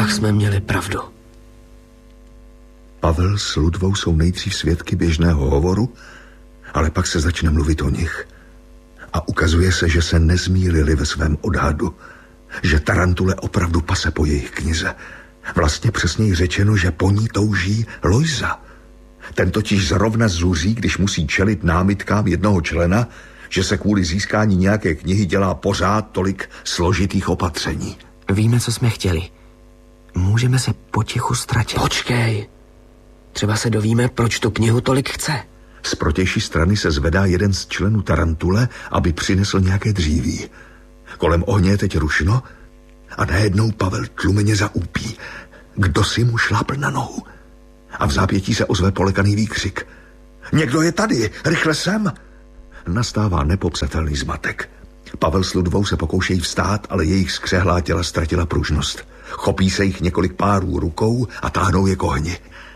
Tak jsme měli pravdu. Pavel s Ludvou jsou nejdřív svědky běžného hovoru, ale pak se začne mluvit o nich. A ukazuje se, že se nezmýlili ve svém odhadu, že Tarantule opravdu pase po jejich knize. Vlastně přesněji řečeno, že po ní touží Lojza. Ten totiž zrovna zuří, když musí čelit námitkám jednoho člena, že se kvůli získání nějaké knihy dělá pořád tolik složitých opatření. Víme, co jsme chtěli. Můžeme se potichu ztratit. Počkej. Třeba se dovíme, proč tu knihu tolik chce. Z protější strany se zvedá jeden z členů Tarantule, aby přinesl nějaké dříví. Kolem ohně je teď rušno a najednou Pavel tlumeně zaúpí. Kdo si mu šlápl na nohu? A v zápětí se ozve polekaný výkřik. Někdo je tady, rychle sem! Nastává nepopsatelný zmatek. Pavel s Ludvou se pokoušejí vstát, ale jejich skřehlá těla ztratila pružnost. Chopí se jich několik párů rukou a táhnou je k ohni.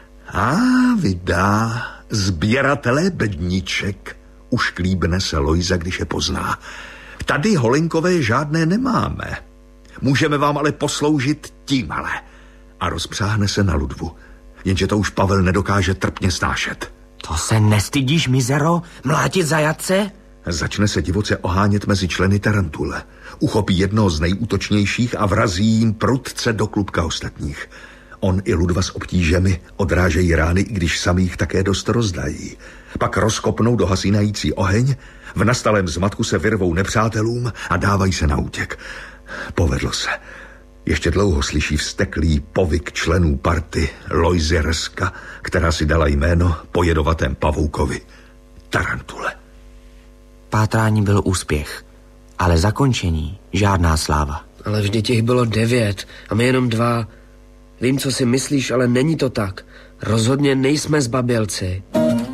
Vydá, sběratelé bedniček, už klíbne se Lojza, když je pozná. Tady holinkové žádné nemáme. Můžeme vám ale posloužit tímhle. A rozpřáhne se na Ludvu. Jenže to už Pavel nedokáže trpně snášet. To se nestydíš, mizero, mlátit zajatce? Začne se divoce ohánět mezi členy Tarantule. Uchopí jednoho z nejútočnějších a vrazí jim prudce do klubka ostatních. On i Ludva s obtížemi odrážejí rány, i když sami jich také dost rozdají. Pak rozkopnou do hasínající oheň, v nastalém zmatku se vyrvou nepřátelům a dávají se na útěk. Povedlo se. Ještě dlouho slyší vzteklý povyk členů party Lojzy Rska, která si dala jméno po jedovatém pavoukovi Tarantule. Pátrání byl úspěch, ale zakončení žádná sláva. Ale vždyť těch bylo 9 a my jenom 2. Vím, co si myslíš, ale není to tak. Rozhodně nejsme zbabělci.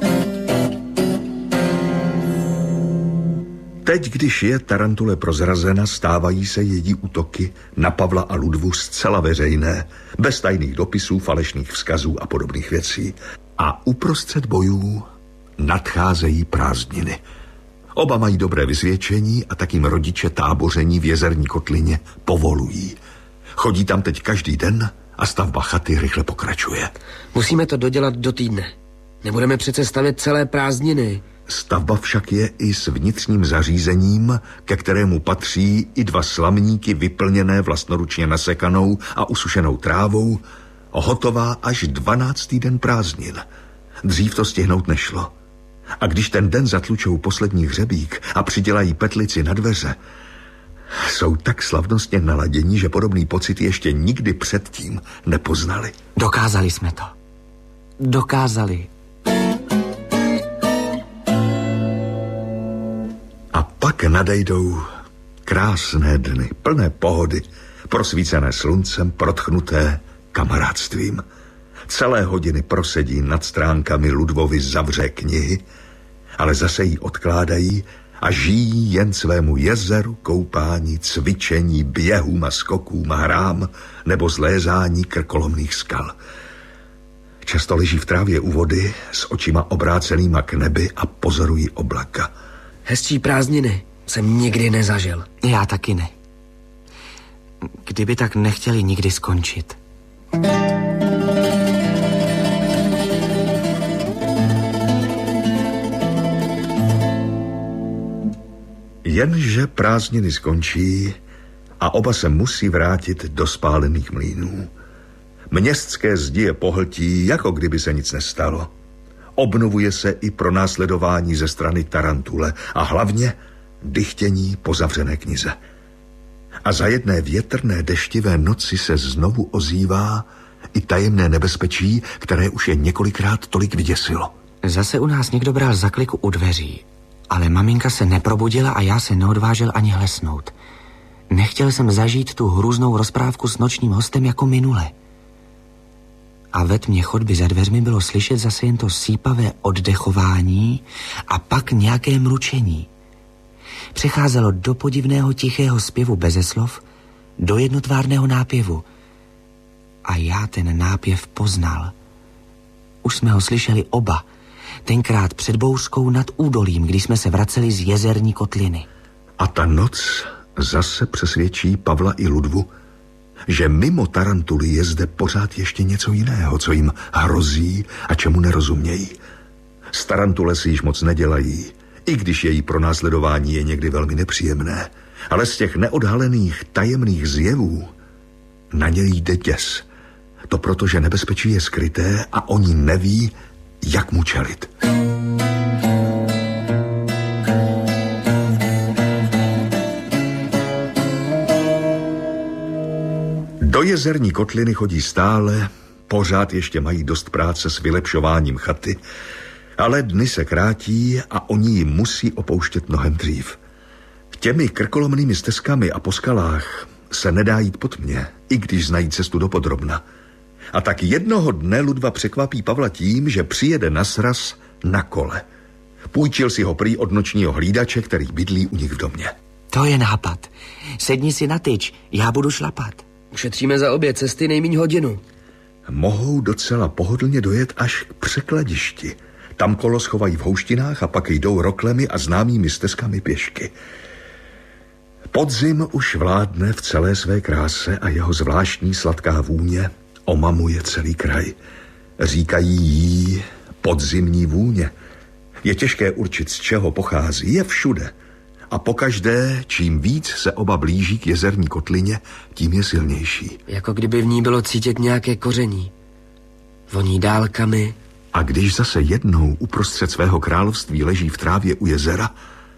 Teď, když je Tarantule prozrazena, stávají se její útoky na Pavla a Ludvu zcela veřejné, bez tajných dopisů, falešných vzkazů a podobných věcí. A uprostřed bojů nadcházejí prázdniny. Oba mají dobré vysvědčení a tak jim rodiče táboření v Jezerní kotlině povolují. Chodí tam teď každý den a stavba chaty rychle pokračuje. Musíme to dodělat do týdne. Nebudeme přece stavět celé prázdniny. Stavba však je i s vnitřním zařízením, ke kterému patří i 2 slamníky vyplněné vlastnoručně nasekanou a usušenou trávou, hotová až 12. den prázdnin. Dřív to stihnout nešlo. A když ten den zatlučou poslední hřebík a přidělají petlici na dveře, jsou tak slavnostně naladění, že podobný pocit ještě nikdy předtím nepoznali. Dokázali jsme to. Dokázali. A pak nadejdou krásné dny, plné pohody, prosvícené sluncem, protchnuté kamarádstvím. Celé hodiny prosedí nad stránkami Ludvovy zavřé knihy, ale zase ji odkládají a žijí jen svému jezeru, koupání, cvičení, běhům a skokům, hrám nebo zlézání krkolomných skal. Často leží v trávě u vody s očima obrácenýma k nebi a pozorují oblaka. Hezčí prázdniny jsem nikdy nezažil. Já taky ne. Kdyby tak nechtěli nikdy skončit. Jenže prázdniny skončí a oba se musí vrátit do spálených mlýnů. Městské zdi je pohltí, jako kdyby se nic nestalo. Obnovuje se i pronásledování ze strany Tarantule a hlavně dychtění po zavřené knize. A za jedné větrné deštivé noci se znovu ozývá i tajemné nebezpečí, které už je několikrát tolik vyděsilo. Zase u nás někdo bral zakliku u dveří, ale maminka se neprobudila a já se neodvážel ani hlesnout. Nechtěl jsem zažít tu hrůznou rozprávku s nočním hostem jako minule. A ve tmě chodby za dveřmi bylo slyšet zase jen to sípavé oddechování a pak nějaké mručení. Přecházelo do podivného tichého zpěvu beze slov, do jednotvárného nápěvu. A já ten nápěv poznal. Už jsme ho slyšeli oba, tenkrát před bouřkou nad údolím, když jsme se vraceli z Jezerní kotliny. A ta noc zase přesvědčí Pavla i Ludvu, že mimo tarantuly je zde pořád ještě něco jiného, co jim hrozí a čemu nerozumějí. Z tarantule si již moc nedělají, i když její pronásledování je někdy velmi nepříjemné, ale z těch neodhalených tajemných zjevů na něj jde děs. To proto, že nebezpečí je skryté a oni neví, jak mu čelit. Do Jezerní kotliny chodí stále, pořád ještě mají dost práce s vylepšováním chaty, ale dny se krátí a oni ji musí opouštět mnohem dřív. Těmi krkolomnými stezkami a po skalách se nedá jít pod mě, i když znají cestu dopodrobna. A tak jednoho dne Ludva překvapí Pavla tím, že přijede na sraz na kole. Půjčil si ho prý od nočního hlídače, který bydlí u nich v domě. To je nápad. Sedni si na tyč, já budu šlapat. Ušetříme za obě cesty nejméně hodinu. Mohou docela pohodlně dojet až k překladišti. Tam kolo schovají v houštinách a pak jdou roklemi a známými stezkami pěšky. Podzim už vládne v celé své kráse a jeho zvláštní sladká vůně omamuje celý kraj. Říkají jí podzimní vůně. Je těžké určit, z čeho pochází, je všude. A pokaždé, čím víc se oba blíží k Jezerní kotlině, tím je silnější. Jako kdyby v ní bylo cítit nějaké koření. Voní dálkami. A když zase jednou uprostřed svého království leží v trávě u jezera,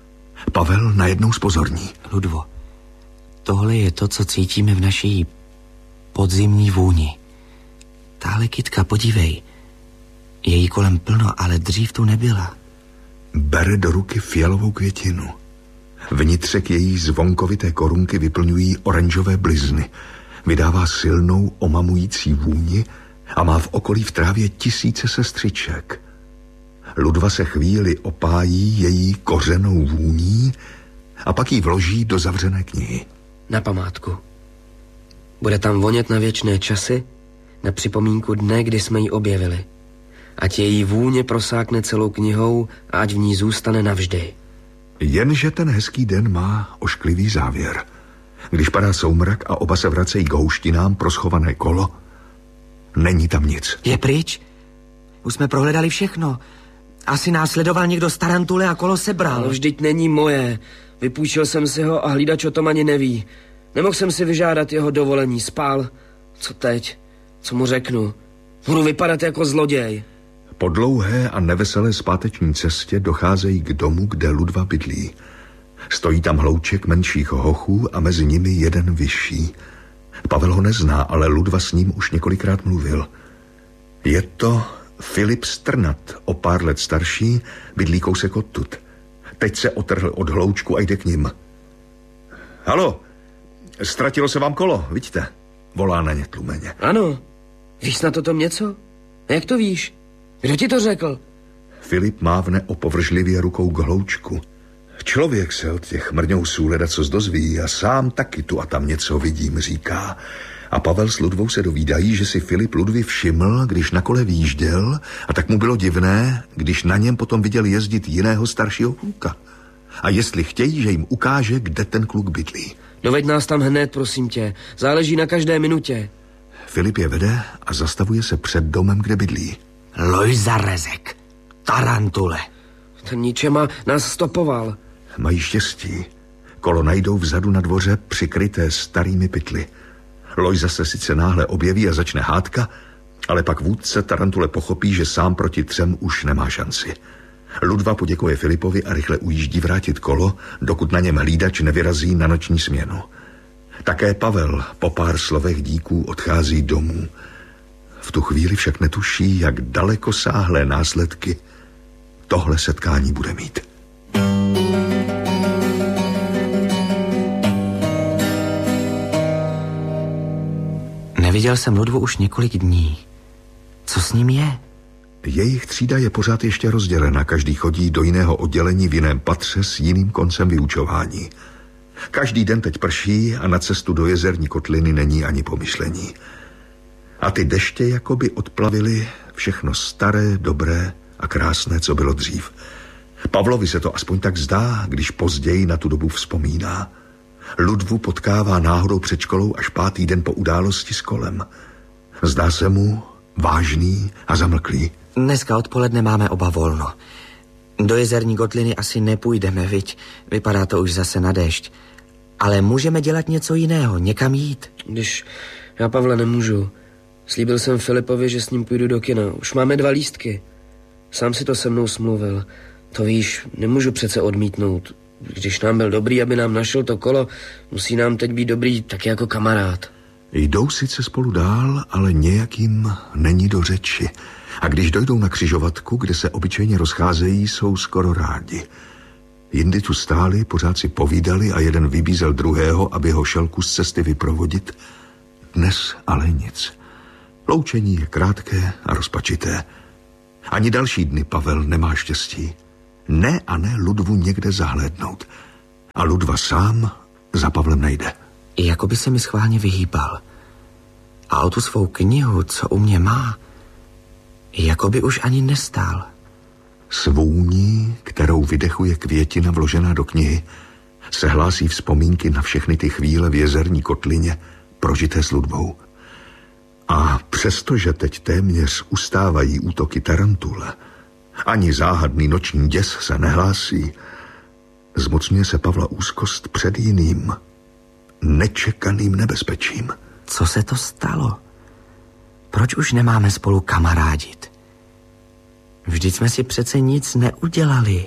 Pavel najednou zpozorní. Ludvo, tohle je to, co cítíme v naší podzimní vůni. Táhle kytka, podívej. Je jí kolem plno, ale dřív tu nebyla. Bere do ruky fialovou květinu. Vnitřek její zvonkovité korunky vyplňují oranžové blizny. Vydává silnou, omamující vůni a má v okolí v trávě tisíce sestřiček. Ludva se chvíli opájí její kořenou vůní a pak ji vloží do zavřené knihy. Na památku. Bude tam vonět na věčné časy, na připomínku dne, kdy jsme ji objevili. Ať její vůně prosákne celou knihou a ať v ní zůstane navždy. Jenže ten hezký den má ošklivý závěr. Když padá soumrak a oba se vracejí k houštinám pro schované kolo, není tam nic. Je pryč? Už jsme prohledali všechno. Asi nás sledoval někdo z tarantule a kolo sebral. Ale vždyť není moje. Vypůjčil jsem si ho a hlídač o tom ani neví. Nemohl jsem si vyžádat jeho dovolení. Spál. Co teď? Co mu řeknu? Budu vypadat jako zloděj. Po dlouhé a neveselé zpáteční cestě docházejí k domu, kde Ludva bydlí. Stojí tam hlouček menších hochů a mezi nimi jeden vyšší. Pavel ho nezná, ale Ludva s ním už několikrát mluvil. Je to Filip Strnad, o pár let starší, bydlí kousek odtud. Teď se otrhl od hloučku a jde k nim. Halo, ztratilo se vám kolo, vidíte? Volá na ně tlumeně. Ano, víš snad o tom něco? A jak to víš? Kdo ti to řekl? Filip mávne opovržlivě rukou k hloučku. Člověk se od těch mrňousů ledacos dozví a sám taky tu a tam něco vidím, říká. A Pavel s Ludvou se dovídají, že si Filip Ludvi všiml, když na kole výjížděl, a tak mu bylo divné, když na něm potom viděl jezdit jiného staršího kluka. A jestli chtějí, že jim ukáže, kde ten kluk bydlí. Doveď nás tam hned, prosím tě. Záleží na každé minutě. Filip je vede a zastavuje se před domem, kde bydlí. Lojza Rezek. Tarantule. Ten ničema nás stopoval. Mají štěstí. Kolo najdou vzadu na dvoře přikryté starými pytly. Lojza se sice náhle objeví a začne hádka, ale pak vůdce tarantule pochopí, že sám proti třem už nemá šanci. Ludva poděkuje Filipovi a rychle ujíždí vrátit kolo, dokud na něm hlídač nevyrazí na noční směnu. Také Pavel po pár slovech díků odchází domů. V tu chvíli však netuší, jak dalekosáhlé následky tohle setkání bude mít. Neviděl jsem Ludvu už několik dní. Co s ním je? Jejich třída je pořád ještě rozdělena. Každý chodí do jiného oddělení v jiném patře s jiným koncem vyučování. Každý den teď prší a na cestu do Jezerní kotliny není ani pomyšlení. A ty deště jakoby odplavily všechno staré, dobré a krásné, co bylo dřív. Pavlovi se to aspoň tak zdá, když později na tu dobu vzpomíná. Ludvu potkává náhodou před školou až 5. den po události s kolem. Zdá se mu vážný a zamlklý. Dneska odpoledne máme oba volno. Do Jezerní kotliny asi nepůjdeme, viď? Vypadá to už zase na déšť. Ale můžeme dělat něco jiného, někam jít. Když já, Pavle, nemůžu. Slíbil jsem Filipovi, že s ním půjdu do kina. Už máme 2 lístky. Sám si to se mnou smluvil. To víš, nemůžu přece odmítnout. Když nám byl dobrý, aby nám našel to kolo, musí nám teď být dobrý taky jako kamarád. Jdou sice spolu dál, ale nějak jim není do řeči. A když dojdou na křižovatku, kde se obyčejně rozcházejí, jsou skoro rádi. Jindy tu stáli, pořád si povídali a jeden vybízel druhého, aby ho šel kus cesty vyprovodit. Dnes ale nic. Loučení je krátké a rozpačité. Ani další dny Pavel nemá štěstí. Ne a ne Ludvu někde zahlédnout. A Ludva sám za Pavlem nejde. Jako by se mi schválně vyhýbal. A o tu svou knihu, co u mě má, jako by už ani nestál. S vůní, kterou vydechuje květina vložená do knihy, se hlásí vzpomínky na všechny ty chvíle v Jezerní kotlině prožité s Ludvou. A přestože teď téměř ustávají útoky tarantule, ani záhadný noční děs se nehlásí, zmocňuje se Pavla úzkost před jiným, nečekaným nebezpečím. Co se to stalo? Proč už nemáme spolu kamarádit? Vždyť jsme si přece nic neudělali.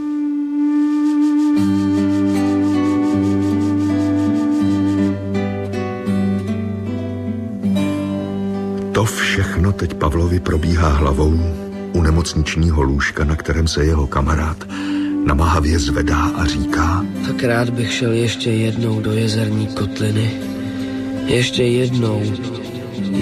To všechno teď Pavlovi probíhá hlavou u nemocničního lůžka, na kterém se jeho kamarád namáhavě zvedá a říká: Tak rád bych šel ještě jednou do Jezerní kotliny. Ještě jednou.